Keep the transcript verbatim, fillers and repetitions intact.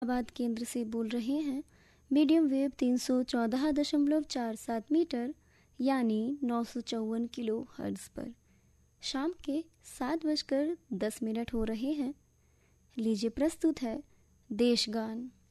बात केंद्र से बोल रहे हैं। मीडियम वेव तीन सौ चौदह दशमलव चार सात मीटर यानी नौ सौ चौवन किलो हर्ट्ज पर। शाम के सात बजकर दस मिनट हो रहे हैं। लीजिए प्रस्तुत है देशगान।